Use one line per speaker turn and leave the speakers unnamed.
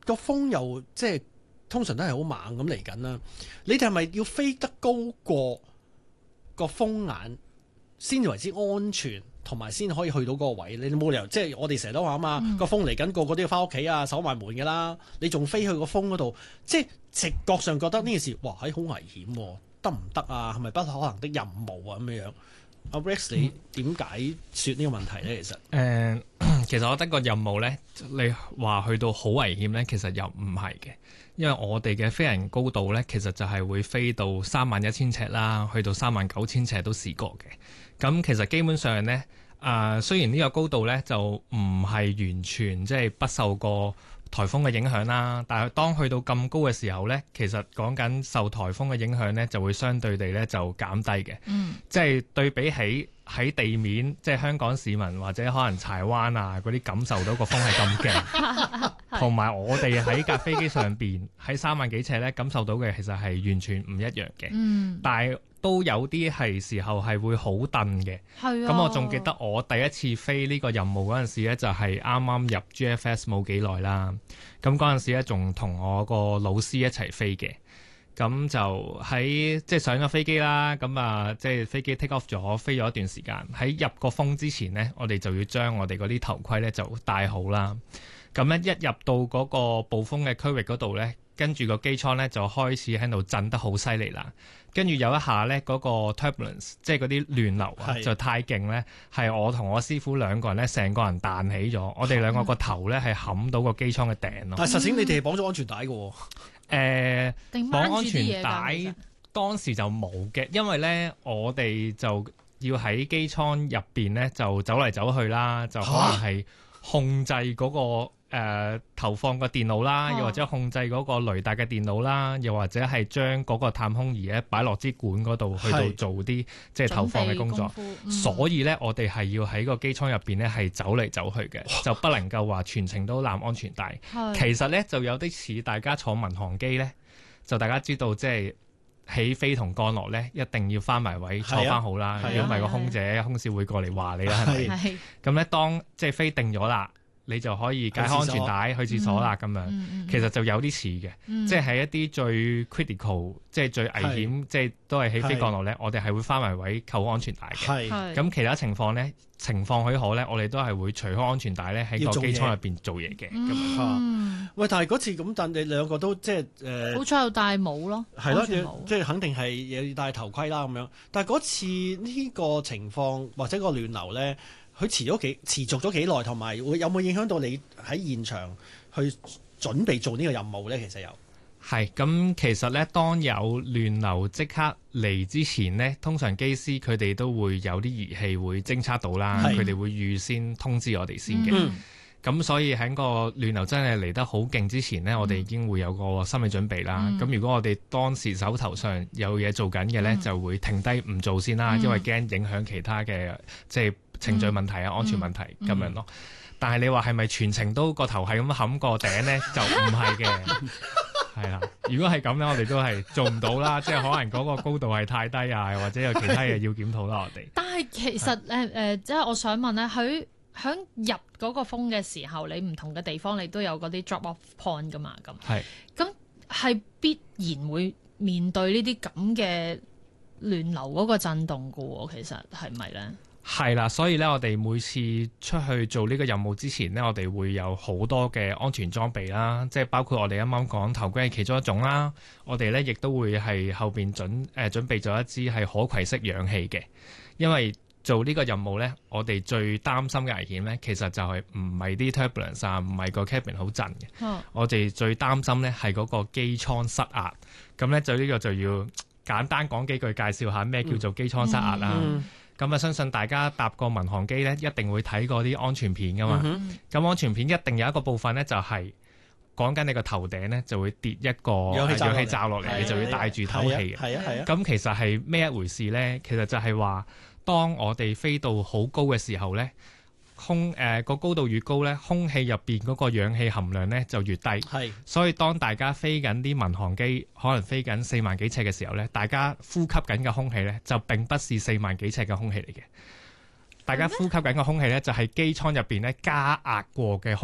個風又即係通常都係好猛咁嚟緊啦。你哋係咪要飛得高過個風眼先為之安全，同埋先可以去到嗰個位？你冇理由即係我哋成日都話啊嘛，個風嚟緊，個個都要翻屋企啊，守埋門㗎啦。你仲飛去個風嗰度，即係直覺上覺得呢件事，哇，係好危險喎，得唔得啊？係咪不可能的任務啊？咁樣樣。阿 Rex， 你點解説呢個問題咧？
其實我覺得個任務咧，你話去到好危險咧，其實又唔係嘅，因為我哋嘅飛行高度咧，其實就係會飛到31,000尺啦，去到39,000尺都試過嘅。咁其實基本上咧，雖然呢個高度咧就唔係完全即係不受過颱風嘅影響啦，但係當去到咁高嘅時候呢，其實講緊受颱風嘅影響呢，就會相對地呢就減低嘅。即係對比起喺地面，即係香港市民或者可能柴灣啊嗰啲感受到個風係咁勁，同埋我哋喺架飛機上邊喺3萬幾尺呢感受到嘅其實係完全唔一樣嘅。但係都有啲係時候係會好燉嘅。咁我仲記得我第一次飛呢個任務嗰陣時呢，就係啱啱入 GFS 冇幾耐啦。咁嗰陣時呢，仲同我個老師一齊飛嘅。咁就喺即係上咗飛機啦，咁啊即係飛機 take off 咗，飛咗一段時間。喺入個風之前呢，我哋就要將我哋嗰啲頭盔呢就戴好啦。咁呢一入到嗰個暴風嘅區域嗰度呢，跟住個機艙呢就開始喺度震得好犀利啦。跟住有一下呢，嗰個 turbulence 即係嗰啲亂流啊，就太勁呢，係我同我師傅兩個人呢，成個人彈起咗，我哋兩個個頭呢係冚到個機艙嘅頂咯。
但係實情你哋係綁咗安全帶嘅喎。
綁安全帶當時就冇嘅，因為呢，我哋就要喺機艙入邊呢，就走嚟走去啦，就可能係控制嗰個投放個電腦啦，又或者控制嗰個雷達嘅電腦啦，又或者係將嗰個探空儀咧擺落支管嗰度去到做啲即係投放嘅工作。所以呢，我哋係要喺個機艙入邊呢係走嚟走去嘅，就不能夠話全程都攬安全帶。其實呢，就有啲似大家坐民航機呢，就大家知道即係起飛同降落呢，一定要翻埋位坐翻好啦，如果唔係個空姐空少會過嚟話你啦，係咪？咁呢，當即係飛定咗啦，你就可以解開安全帶去廁所啦，咁樣其實就有啲似嘅，即係喺一啲最 critical，即係最危險，即係都係起飛降落呢，我哋係會翻埋位扣安全帶嘅。咁其他情況呢，情況許可呢，我哋都係會除開安全帶呢，喺個機艙入邊做嘢嘅。
喂，但係嗰次咁，但你兩個都即係
好彩有戴帽咯，
係咯，即係肯定係要戴頭盔啦咁樣。但係嗰次呢個情況或者個亂流呢，佢持續咗幾耐，同埋會有冇影響到你喺現場去準備做呢個任務呢？其實有
係咁，其實呢，當有亂流即刻嚟之前呢，通常機師佢哋都會有啲儀器會偵測到啦，佢哋會預先通知我哋先嘅。咁所以喺個亂流真係嚟得好勁之前呢，我哋已經會有個心理準備啦。咁如果我哋當時手頭上有嘢做緊嘅呢，就會停低唔做先啦，因為驚影響其他嘅即係程序問題啊、安全問題咁樣咯。但係你話係咪全程都個頭係咁冚個頂呢？就唔係嘅。係啦，如果係咁呢，我哋都係做唔到啦。即係可能嗰個高度係太低啊，或者有其他嘢要檢討啦。我哋。
但係其實即係我想問呢，佢響入嗰個風嘅時候，你唔同嘅地方你都有嗰啲 drop off point 噶嘛？咁係必然會面對呢啲咁嘅亂流嗰個震動噶喎。其實係咪呢？
係啦，所以咧，我哋每次出去做呢個任務之前呢，我哋會有好多嘅安全裝備啦，即係包括我哋啱啱講頭盔係其中一種啦。我哋咧亦都會係後邊準備咗一支係可攜式氧氣嘅，因為做呢個任務呢，我哋最擔心嘅危險呢，其實就係唔係啲 turbulence 啊，唔係個 cabin 好震嘅。我哋最擔心呢係嗰個機艙失壓。咁呢，就呢個就要簡單講幾句介紹下咩叫做機艙失壓啦。咁相信大家搭過民航機呢，一定會睇過啲安全片噶嘛。咁安全片一定有一個部分呢，就係講緊你個頭頂呢，就會跌一個氧氣罩落嚟，你就要戴住唞氣嘅。咁其實係咩一回事呢？其實就係話，當我哋飛到好高嘅時候呢，個高度越高呢，空氣入邊嗰個氧氣含量呢就越低。所以當大家飛緊啲民航機，可能飛緊4萬幾尺嘅時候呢，大家呼吸緊嘅空氣呢，就並不是4萬幾尺嘅空氣嚟嘅。大家呼吸緊嘅空氣呢，就係機艙入邊呢加壓過嘅